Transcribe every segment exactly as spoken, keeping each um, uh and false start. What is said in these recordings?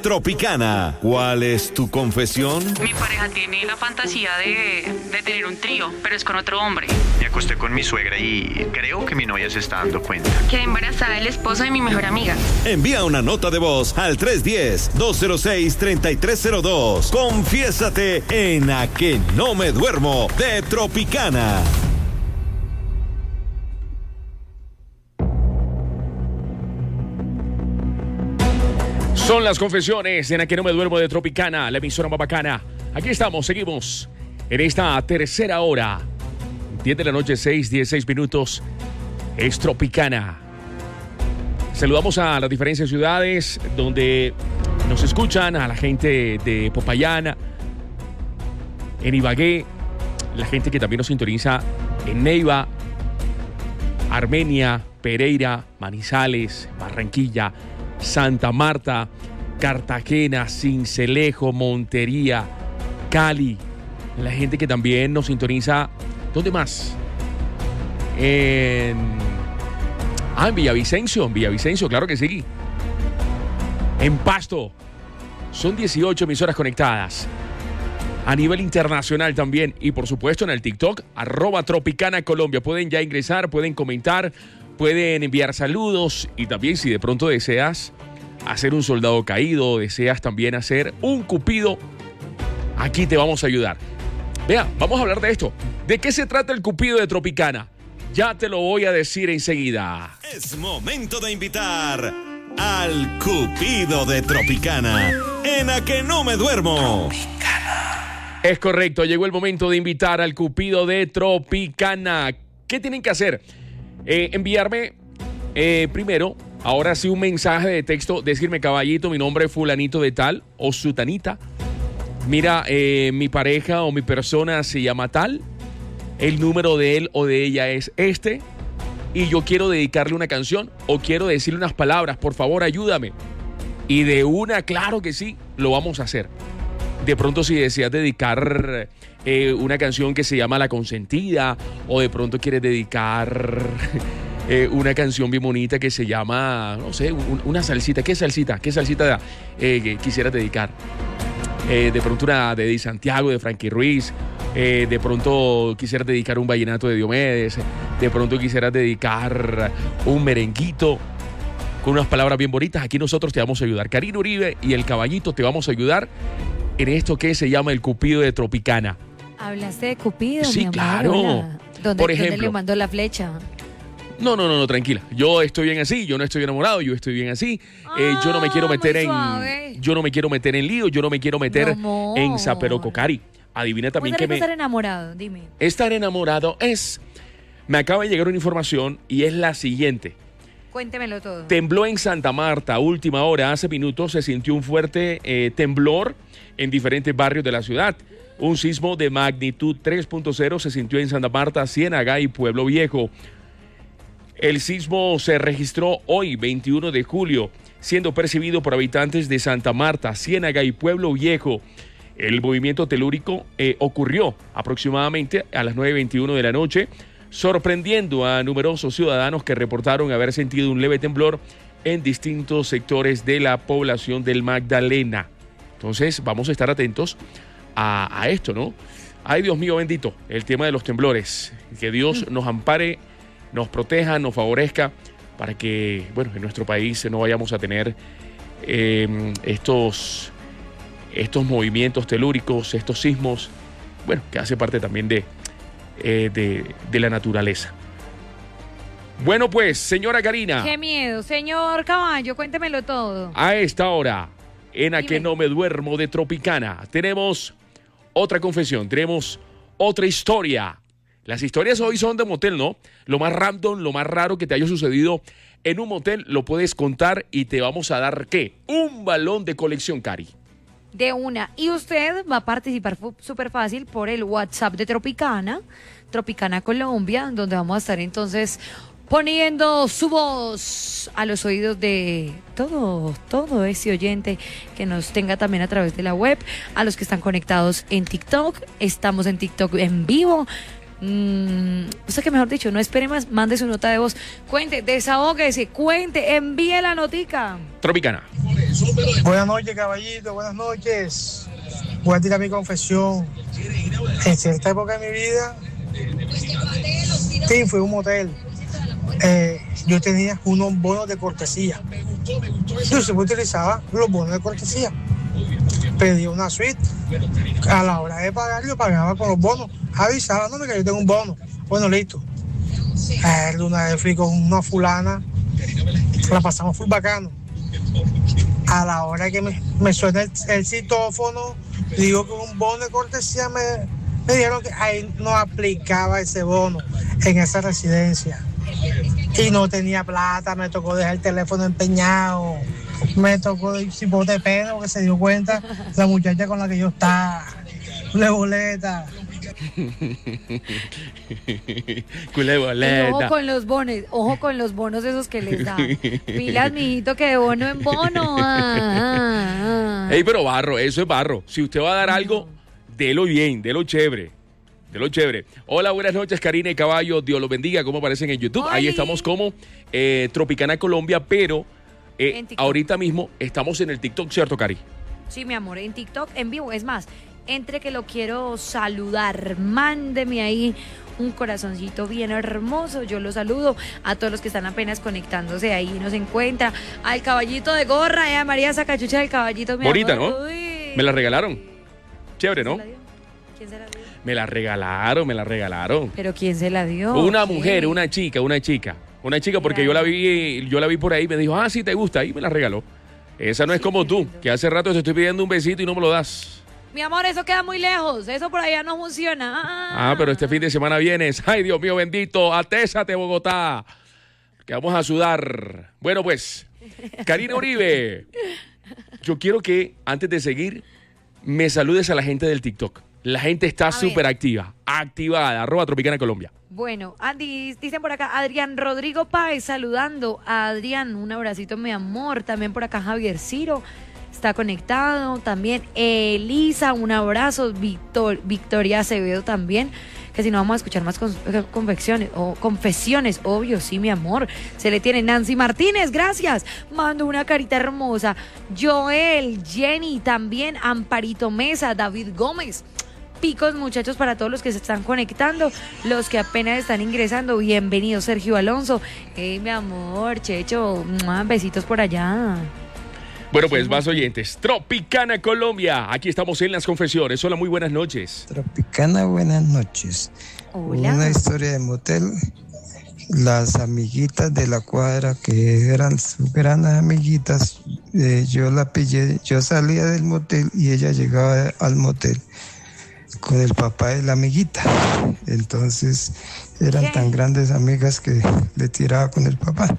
Tropicana. ¿Cuál es tu confesión? Mi pareja tiene la fantasía de, de tener un trío, pero es con otro hombre. Me acosté con mi suegra y creo que mi novia se está dando cuenta. Quedé embarazada del esposo de mi mejor amiga. Envía una nota de voz al tres uno cero, dos cero seis, tres tres cero dos. Confiésate en A Que No Me Duermo de Tropicana. Son las confesiones en A Que No Me Duermo de Tropicana, la emisora más bacana. Aquí estamos, seguimos en esta tercera hora. diez de la noche, seis, dieciséis minutos. Es Tropicana. Saludamos a las diferentes ciudades donde nos escuchan, a la gente de Popayán, en Ibagué, la gente que también nos sintoniza en Neiva, Armenia, Pereira, Manizales, Barranquilla, Santa Marta, Cartagena, Sincelejo, Montería, Cali. La gente que también nos sintoniza, ¿dónde más? En, ah, en Villavicencio, en Villavicencio, claro que sí. En Pasto. Son dieciocho emisoras conectadas. A nivel internacional también. Y por supuesto en el TikTok, arroba Tropicana Colombia. Pueden ya ingresar, pueden comentar, pueden enviar saludos. Y también si de pronto deseas hacer un soldado caído, deseas también hacer un cupido, aquí te vamos a ayudar. Vea, vamos a hablar de esto. ¿De qué se trata el cupido de Tropicana? Ya te lo voy a decir enseguida. Es momento de invitar al cupido de Tropicana en A Que No Me Duermo. Tropicana. Es correcto, llegó el momento de invitar al cupido de Tropicana. ¿Qué tienen que hacer? Eh, enviarme eh, primero, ahora sí, un mensaje de texto, decirme: caballito, mi nombre es fulanito de tal o sutanita. Mira, eh, mi pareja o mi persona se llama tal, el número de él o de ella es este, y yo quiero dedicarle una canción o quiero decirle unas palabras, por favor, ayúdame. Y de una, claro que sí, lo vamos a hacer. De pronto, si deseas dedicar eh, una canción que se llama La Consentida, o de pronto quieres dedicar eh, una canción bien bonita que se llama, no sé, un, una salsita. ¿Qué salsita? ¿Qué salsita eh, que quisieras dedicar? Eh, de pronto una de Di Santiago, de Frankie Ruiz. Eh, de pronto quisieras dedicar un vallenato de Diomedes. De pronto quisieras dedicar un merenguito con unas palabras bien bonitas. Aquí nosotros te vamos a ayudar. Karina Uribe y el Caballito te vamos a ayudar en esto que se llama el cupido de Tropicana. ¿Hablaste de cupido? Sí, mi amor, claro. hola. ¿Dónde, Por ejemplo, ¿Dónde le mandó la flecha? No, no, no, no, tranquila. Yo estoy bien así, yo no estoy enamorado, yo estoy bien así. Ah, eh, yo no me quiero meter en suave. yo no me quiero meter en lío, yo no me quiero meter no, en Zaperococari. Adivina también que me estar enamorado? Dime. Estar enamorado es, me acaba de llegar una información y es la siguiente. Cuéntemelo todo. Tembló en Santa Marta, última hora, hace minutos se sintió un fuerte eh, temblor en diferentes barrios de la ciudad. Un sismo de magnitud tres punto cero se sintió en Santa Marta, Ciénaga y Pueblo Viejo. El sismo se registró hoy, veintiuno de julio, siendo percibido por habitantes de Santa Marta, Ciénaga y Pueblo Viejo. El movimiento telúrico eh, ocurrió aproximadamente a las nueve veintiuno de la noche, sorprendiendo a numerosos ciudadanos que reportaron haber sentido un leve temblor en distintos sectores de la población del Magdalena. Entonces, vamos a estar atentos a, a esto, ¿no? Ay, Dios mío bendito, el tema de los temblores. Que Dios nos ampare, nos proteja, nos favorezca para que, bueno, en nuestro país no vayamos a tener eh, estos, estos movimientos telúricos, estos sismos, bueno, que hace parte también de, eh, de, de la naturaleza. Bueno, pues, señora Karina. Qué miedo, señor Caballo, cuéntemelo todo. A esta hora, en A Que Dime. No Me Duermo de Tropicana, tenemos otra confesión, tenemos otra historia. Las historias hoy son de motel, ¿no? Lo más random, lo más raro que te haya sucedido en un motel, lo puedes contar y te vamos a dar, ¿qué? Un balón de colección, Cari. De una. Y usted va a participar fu- súper fácil por el WhatsApp de Tropicana, Tropicana Colombia, donde vamos a estar entonces poniendo su voz a los oídos de todo, todo ese oyente que nos tenga también a través de la web, a los que están conectados en TikTok. Estamos en TikTok en vivo. Mm, o sea que mejor dicho, no espere más, mande su nota de voz, cuente, desahógese, cuente, envíe la notica. Tropicana. Buenas noches, caballito, buenas noches. Voy a tirar mi confesión. En cierta época de mi vida, sí, fue un motel. Eh, yo tenía unos bonos de cortesía. Yo siempre utilizaba los bonos de cortesía. Pedí una suite. A la hora de pagar, yo pagaba con los bonos. Avisaba, no, que yo tengo un bono. Bueno, listo. Eh, una vez fui con una fulana. La pasamos full bacano. A la hora que me, me suena el, el citófono, digo que un bono de cortesía me, me dijeron que ahí no aplicaba ese bono en esa residencia. Y no tenía plata, me tocó dejar el teléfono empeñado, me tocó ir sin bote de pena porque se dio cuenta la muchacha con la que yo estaba, de boleta. Culé boleta. Y ojo con los bonos, ojo con los bonos esos que les da. Pilas, mijito, que de bono en bono. Ah, ah, ah. Ey, pero barro, eso es barro. Si usted va a dar algo, délo bien, délo chévere. De lo chévere. Hola, buenas noches, Karina y Caballo. Dios los bendiga. ¿Cómo aparecen en YouTube? ¡Oli! Ahí estamos como eh, Tropicana Colombia, pero eh, En TikTok. ahorita mismo estamos en el TikTok, ¿cierto, Cari? Sí, mi amor, en TikTok en vivo. Es más, entre que lo quiero saludar, mándeme ahí un corazoncito bien hermoso. Yo lo saludo a todos los que están apenas conectándose ahí. Nos encuentra al caballito de gorra, eh, a María Sacachucha del caballito. Mi Bonita, amor. ¿no? Uy. Me la regalaron. Chévere, ¿Quién ¿no? se la dio? ¿Quién se la dio? Me la regalaron, me la regalaron. ¿Pero quién se la dio? Una ¿Quién? mujer, una chica, una chica. Una chica porque yo la vi, yo la vi por ahí, me dijo, ah, sí, te gusta, y me la regaló. Esa no es Sí, como qué tú, lindo. que hace rato te estoy pidiendo un besito y no me lo das. Mi amor, eso queda muy lejos. Eso por allá no funciona. Ah, pero este fin de semana vienes. Ay, Dios mío bendito, atésate, Bogotá. Que vamos a sudar. Bueno, pues, Karina Uribe, yo quiero que, antes de seguir, me saludes a la gente del TikTok. La gente está A súper ver. activa, activada, arroba Tropicana Colombia. Bueno, Andy, dicen por acá, Adrián Rodrigo Páez saludando a Adrián, un abracito, mi amor. También por acá Javier Ciro está conectado. También Elisa, un abrazo. Victor, Victoria Acevedo también. Que si no vamos a escuchar más con, confecciones o confesiones, obvio, sí, mi amor. Se le tiene Nancy Martínez, gracias. Mando una carita hermosa. Joel, Jenny, también Amparito Mesa, David Gómez. Picos, muchachos, para todos los que se están conectando, los que apenas están ingresando, bienvenido Sergio Alonso. Hey, mi amor, Checho, ¡mua! Besitos por allá. Bueno, pues, más oyentes. Tropicana Colombia. Aquí estamos en las confesiones. Hola, muy buenas noches. Tropicana, buenas noches. Hola. Una historia de motel. Las amiguitas de la cuadra, que eran sus grandes amiguitas, eh, yo la pillé, yo salía del motel y ella llegaba al motel con el papá de la amiguita. Entonces eran ¿Qué? tan grandes amigas que le tiraba con el papá.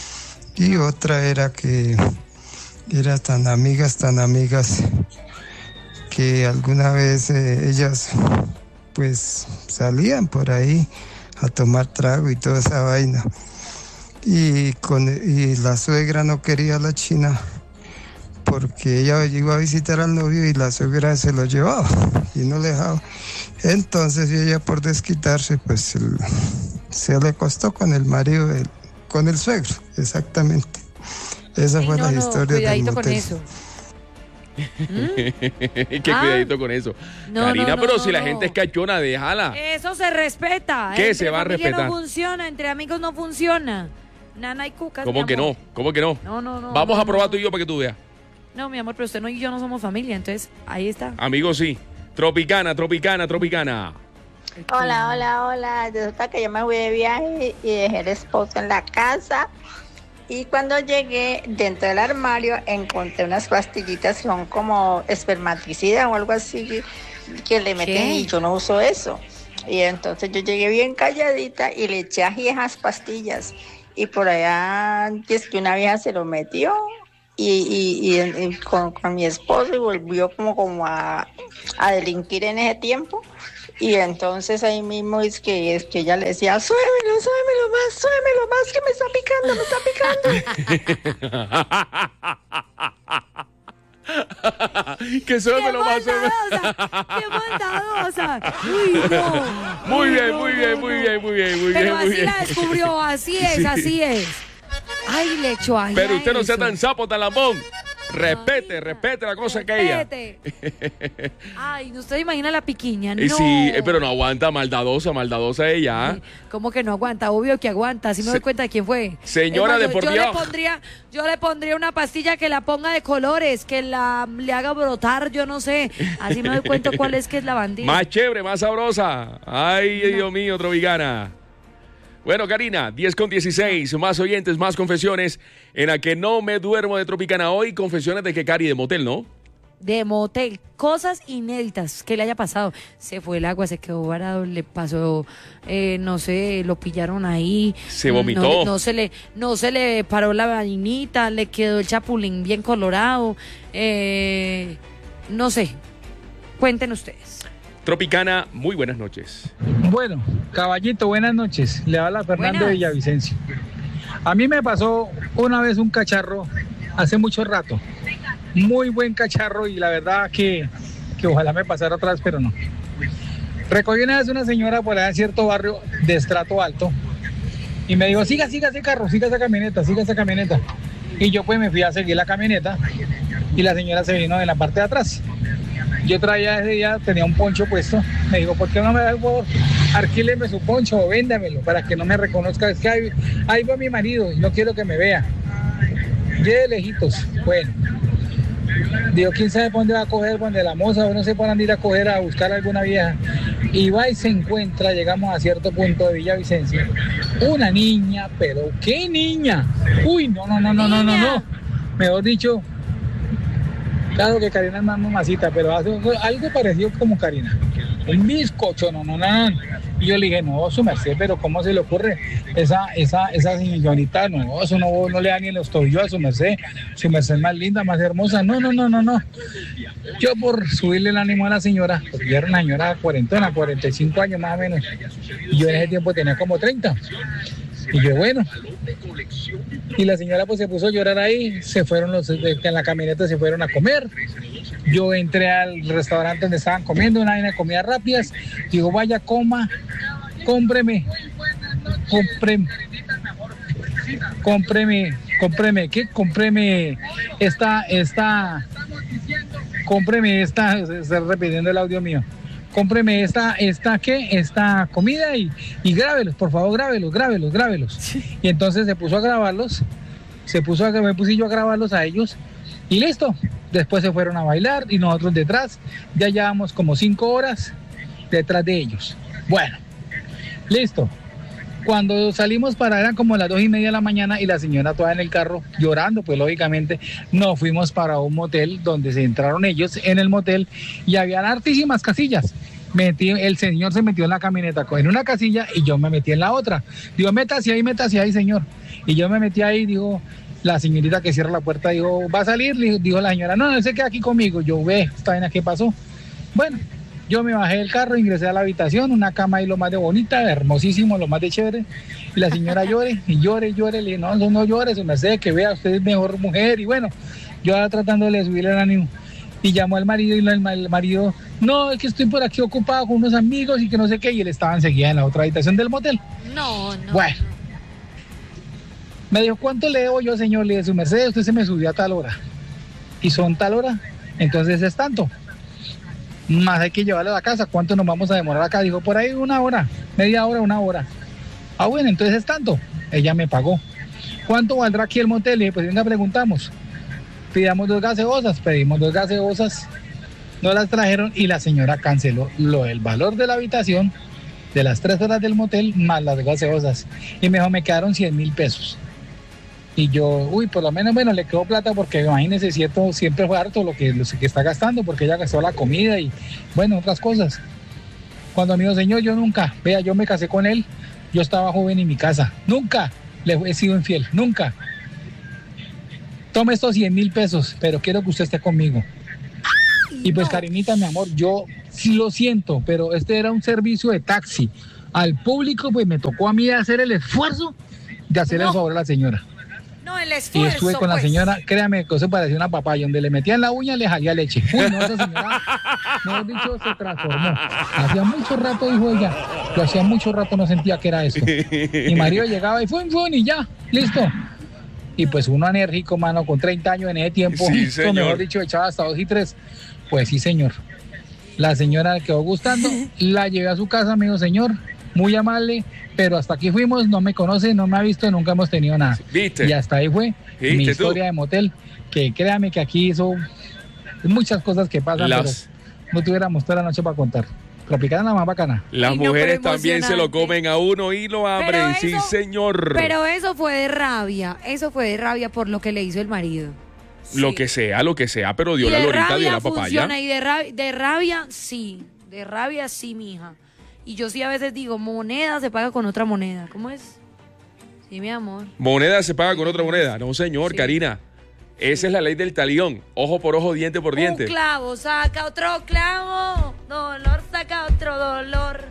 Y otra era que eran tan amigas, tan amigas que alguna vez eh, ellas pues salían por ahí a tomar trago y toda esa vaina. Y, con, y la suegra no quería a la china porque ella iba a visitar al novio y la suegra se lo llevaba y no le dejaba. Entonces ella, por desquitarse, pues el- se le acostó con el marido, del- con el suegro, exactamente. Esa Ay, fue no, la no, historia del cuidadito con motel. eso. Qué Ah. cuidadito con eso. No, Karina, no, no, pero no, si la no. gente es cachona, déjala. Eso se respeta. ¿Qué Entre se va a familia respetar? No funciona, entre amigos no funciona. Nana y cucas. ¿Cómo mi que amor. no? ¿Cómo que no? No, no, no. Vamos no, a probar no. tú y yo para que tú veas. No, mi amor, pero usted no y yo no somos familia, entonces ahí está. Amigos, sí. Tropicana, tropicana, tropicana. Hola, hola, hola. Resulta que yo me fui de viaje y dejé el esposo en la casa. Y cuando llegué, dentro del armario, encontré unas pastillitas que son como espermaticida o algo así que le meten ¿Qué? y yo no uso eso. Y entonces yo llegué bien calladita y le eché ají a esas pastillas. Y por allá, es que una vieja se lo metió y, y, y, y con, con mi esposo y volvió como, como a, a delinquir en ese tiempo. Y entonces ahí mismo es que, es que ella le decía, súbemelo, súbemelo más, súbemelo más, que me está picando, me está picando. que eso ¡Qué me lo va a hacer. bondadosa! ¡Qué bondadosa! ¡Uy, no! Muy Uy, bien, no, muy no, bien, no. muy bien, muy bien, muy Pero bien, muy así bien. la descubrió, así es, Sí. así es. Ay, le echó ají Pero a usted no sea eso. tan sapo, tan lambón. Respete, respete la cosa que ella. Ay, ¿usted imagina la piquiña? No. Y sí, eh, pero no aguanta, maldadosa, maldadosa ella. Sí, ¿cómo que no aguanta? Obvio que aguanta, así me Se- doy cuenta de quién fue. Señora, Es de más, por yo, yo Dios. le pondría, yo le pondría una pastilla que la ponga de colores, que la le haga brotar, yo no sé. Así me doy cuenta cuál es que es la bandida. Más chévere, más sabrosa. Ay, Dios mío, Tropicana. Bueno, Karina, diez con dieciséis, más oyentes, más confesiones en la que no me duermo de Tropicana hoy. Confesiones de que Cari de motel, ¿no? De motel, cosas inéditas que le haya pasado. Se fue el agua, se quedó varado, le pasó, eh, no sé, lo pillaron ahí. Se vomitó. No, no se le, no se le paró la vainita, le quedó el chapulín bien colorado. Eh, no sé, cuenten ustedes. Tropicana, muy buenas noches. Bueno, caballito, buenas noches. Le habla Fernando Buenas. Villavicencio. A mí me pasó una vez un cacharro hace mucho rato. Muy buen cacharro y la verdad que, que ojalá me pasara otra vez, pero no. Recogí una vez una señora por allá en cierto barrio de estrato alto y me dijo, siga, siga ese carro, siga esa camioneta, siga esa camioneta. Y yo pues me fui a seguir la camioneta y la señora se vino de la parte de atrás. Yo traía ese día, tenía un poncho puesto, me dijo, ¿por qué no me da el favor? Alquíleme su poncho o véndamelo para que no me reconozca. Es que ahí, ahí va mi marido y no quiero que me vea. Lleve lejitos. Bueno, digo, quién sabe por dónde va a coger, donde la moza, o no sé por dónde ir a coger a buscar a alguna vieja. Y va y se encuentra, llegamos a cierto punto de Villavicencio, una niña, pero ¿qué niña? Uy, no, no, no, no, no, no, no. Mejor dicho, claro que Karina es más mamacita, pero hace algo parecido como Karina. Un bizcocho, no, no, no, no. Y yo le dije, no, su merced, pero ¿cómo se le ocurre? Esa, esa, esa señorita, no, eso no, no le da ni en los tobillos a su merced. Su merced es más linda, más hermosa. No, no, no, no, no. Yo por subirle el ánimo a la señora, porque ya era una señora cuarentona, cuarenta y cinco años más o menos. Y yo en ese tiempo tenía como treinta. Y yo, bueno. Y la señora pues se puso a llorar ahí, se fueron los, en la camioneta se fueron a comer. Yo entré al restaurante donde estaban comiendo, una vaina de comidas rápidas. Digo, vaya, coma, cómpreme, cómpreme, cómpreme, cómpreme, ¿qué? Cómpreme esta, esta, cómpreme esta, se está repitiendo el audio mío. Cómpreme esta, esta, ¿qué? Esta comida y, y grábelos, por favor, grábelos, grábelos, grábelos. Y entonces se puso a grabarlos, se puso a, me puse yo a grabarlos a ellos y listo. Después se fueron a bailar y nosotros detrás, ya llevamos como cinco horas detrás de ellos. Bueno, listo. Cuando salimos para, eran como las dos y media de la mañana y la señora toda en el carro llorando, pues lógicamente nos fuimos para un motel donde se entraron ellos en el motel y habían hartísimas casillas. Metí, el señor se metió en la camioneta en una casilla y yo me metí en la otra. Digo, métase ahí, métase ahí, señor. Y yo me metí ahí, digo, la señorita que cierra la puerta, dijo, ¿va a salir? Dijo la señora, no, no se queda aquí conmigo. Yo, ve, esta vaina, ¿qué pasó? Bueno, yo me bajé del carro, ingresé a la habitación, una cama ahí lo más de bonita, hermosísimo, lo más de chévere. Y la señora llore, y llore, llore. Le dije, no, no, no llore, su merced, que vea, usted es mejor mujer. Y bueno, yo ahora tratándole de subirle el ánimo. Y llamó al marido, y el marido, no, es que estoy por aquí ocupado con unos amigos y que no sé qué. Y él estaba enseguida en la otra habitación del motel. No, no. Bueno. Me dijo, ¿cuánto le debo yo, señor? Le dije, su merced, usted se me subió a tal hora. Y son tal hora, entonces es tanto. Más hay que llevarlo a la casa. ¿Cuánto nos vamos a demorar acá? Dijo, por ahí una hora, media hora, una hora. Ah, bueno, entonces es tanto. Ella me pagó. ¿Cuánto valdrá aquí el motel? Le dije, pues venga, preguntamos. Pidamos dos gaseosas, pedimos dos gaseosas, no las trajeron y la señora canceló lo del valor de la habitación, de las tres horas del motel, más las gaseosas. Y me dijo, me quedaron cien mil pesos. Y yo, uy, por lo menos, bueno, le quedó plata porque imagínese, cierto, siempre fue harto lo que, lo que está gastando porque ella gastó la comida y, bueno, otras cosas. Cuando me dijo, señor, yo nunca, vea, yo me casé con él, yo estaba joven en mi casa, nunca le he sido infiel, nunca. Tome estos cien mil pesos, pero quiero que usted esté conmigo. Y pues, Karinita, mi amor, yo sí lo siento, pero este era un servicio de taxi. Al público, pues me tocó a mí hacer el esfuerzo de hacerle el favor a la señora. No, el esfuerzo, y estuve con pues. la señora, créame que eso parecía una papaya, donde le metían la uña le salía leche. Uy, no, esa señora, mejor dicho, se transformó. Hacía mucho rato, dijo ella, yo hacía mucho rato no sentía que era eso. Mi marido llegaba y fue, fue, y ya, listo. Y pues uno enérgico, mano, con treinta años en ese tiempo, Sí, esto, señor. mejor dicho, echaba hasta dos y tres. Pues sí, señor. La señora le quedó gustando, la llevé a su casa, me dijo, señor, muy amable, pero hasta aquí fuimos, no me conoce, no me ha visto, nunca hemos tenido nada. ¿Viste? Y hasta ahí fue ¿Viste mi tú? historia de motel, que créame que aquí son muchas cosas que pasan, Las- pero no tuviéramos toda la noche para contar. Tropicana la más bacana. Las Ay, no, mujeres pero también se lo emocionante. comen a uno y lo abren, sí, eso- señor. Pero eso fue de rabia, eso fue de rabia por lo que le hizo el marido. Lo Sí. que sea, lo que sea, pero dio Y la de lorita, dio rabia la papaya. funciona, y de rabia, de rabia sí, de rabia sí, mija. Y yo sí a veces digo, moneda se paga con otra moneda. ¿Cómo es? Sí, mi amor. Moneda se paga con otra moneda. No, señor, Sí. Karina. Esa es la ley del talión. Ojo por ojo, diente por diente. Un clavo saca otro clavo, dolor saca otro dolor.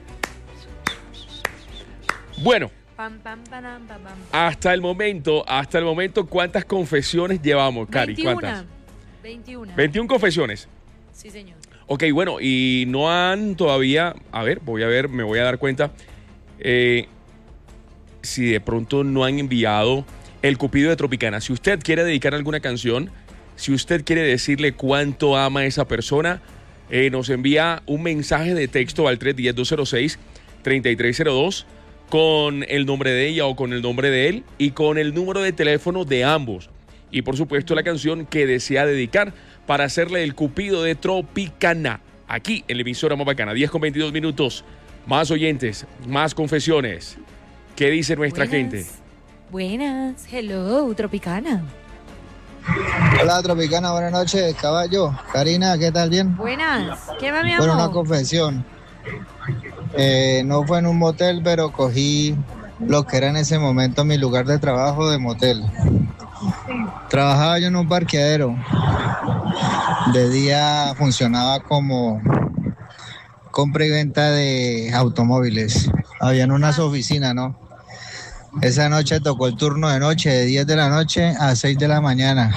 Bueno, Pam, pam, param, pam, pam. hasta el momento, hasta el momento, ¿cuántas confesiones llevamos, Cari? ¿Cuántas? veintiuna. veintiuna confesiones. Sí, señor. Ok, bueno, y no han todavía, a ver, voy a ver, me voy a dar cuenta, eh, si de pronto no han enviado el Cupido de Tropicana. Si usted quiere dedicar alguna canción, si usted quiere decirle cuánto ama a esa persona, eh, nos envía un mensaje de texto al tres uno cero, dos cero seis, tres tres cero dos con el nombre de ella o con el nombre de él y con el número de teléfono de ambos. Y por supuesto la canción que desea dedicar para hacerle el Cupido de Tropicana. Aquí en la emisora más bacana, diez con veintidós minutos. Más oyentes, más confesiones. ¿Qué dice nuestra Buenas. gente? Buenas, hello, Tropicana. Hola Tropicana, buenas noches, caballo. Karina, ¿qué tal? ¿Bien? Buenas, ¿qué va, mi Bueno, una amor? confesión. Eh, no fue en un motel, pero cogí lo que era en ese momento mi lugar de trabajo de motel. Trabajaba yo en un parqueadero. De día funcionaba como compra y venta de automóviles. Habían unas oficinas, ¿no? Esa noche tocó el turno de noche, de diez de la noche a seis de la mañana.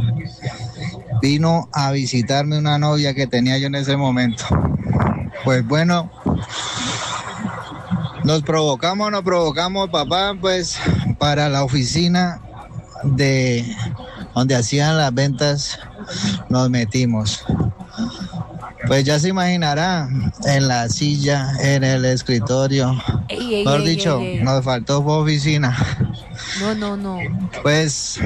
Vino a visitarme una novia que tenía yo en ese momento. Pues bueno, nos provocamos, nos provocamos, papá, pues para la oficina de donde hacían las ventas nos metimos. Pues ya se imaginará, en la silla, en el escritorio, Ey, ey, mejor ey, dicho, ey, ey. nos faltó fue oficina. No, no, no. Pues,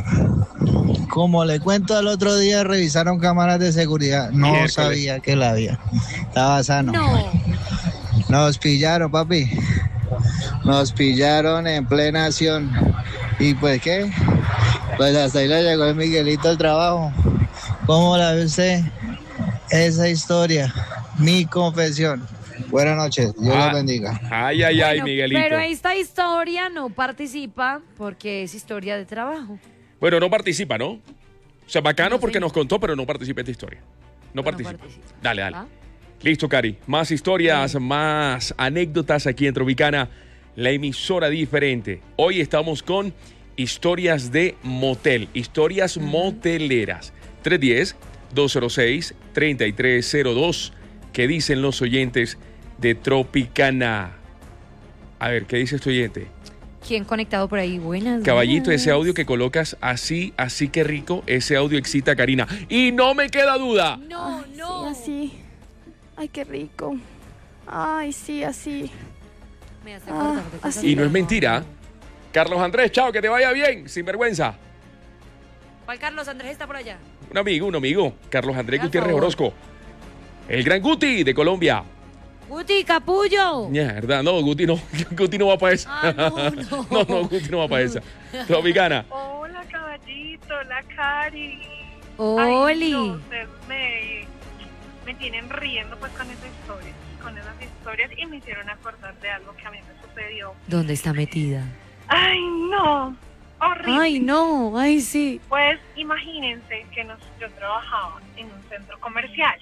como le cuento, al otro día revisaron cámaras de seguridad. No Miércoles. sabía que la había. Estaba sano. No. Nos pillaron, papi. Nos pillaron en plena acción. ¿Y pues qué? Pues hasta ahí le llegó el Miguelito al trabajo. ¿Cómo la ve usted? Esa historia, mi confesión. Buenas noches, Dios Ah, los bendiga. Ay, ay, ay, Bueno, Miguelito. pero esta historia no participa porque es historia de trabajo. Bueno, no participa, ¿no? O sea, bacano No, porque sí. nos contó, pero no participa en esta historia. No No participa. participa. Dale, dale. ¿Ah? Listo, Cari. Más historias, más anécdotas aquí en Tropicana, la emisora diferente. Hoy estamos con historias de motel, historias moteleras. tres uno cero, dos cero seis, tres tres cero dos. ¿Qué dicen los oyentes de Tropicana? A ver, ¿qué dice este oyente? ¿Quién conectado por ahí? Buenas. Caballito, ese buenas. audio que colocas así, así que rico, ese audio excita a Karina. Y no me queda duda. No, no. Sí, así. Ay, qué rico. Ay, sí, así. Me hace Ah, acordar de cosas así. Y no de es mentira. Carlos Andrés, chao, que te vaya bien, sin vergüenza. ¿Cuál Carlos Andrés está por allá? Un amigo, un amigo, Carlos Andrés Por Gutiérrez favor. Orozco. El gran Guti de Colombia. Guti, capullo. Mierda, no, Guti no, Guti no va para esa. Ah, no, no. no, no, Guti no va para esa. Tropicana. Hola, caballito, la Cari. Oli. Ay, no, ustedes me, me tienen riendo pues con esas historias, con esas historias y me hicieron acordar de algo que a mí me sucedió. ¿Dónde está metida? Ay, no, horrible. Ay, no, ay, sí. Pues imagínense que nos, yo trabajaba en un centro comercial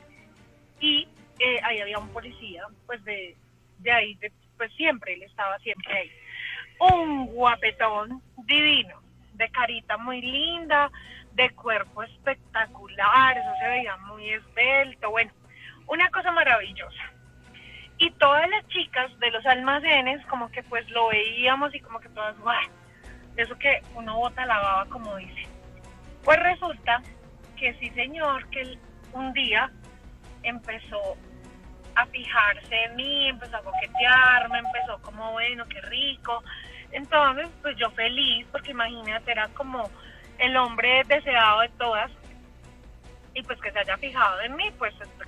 y eh, ahí había un policía, pues de, de ahí, de, pues siempre, él estaba siempre ahí. Un guapetón divino, de carita muy linda, de cuerpo espectacular, eso se veía muy esbelto, bueno, una cosa maravillosa. Y todas las chicas de los almacenes como que pues lo veíamos y como que todas, ¡guau! eso que uno bota la baba, como dice. Pues resulta que sí, señor, que él un día empezó a fijarse en mí, empezó a coquetearme, empezó como, bueno, qué rico. Entonces, pues yo feliz, porque imagínate, era como el hombre deseado de todas, y pues que se haya fijado en mí, pues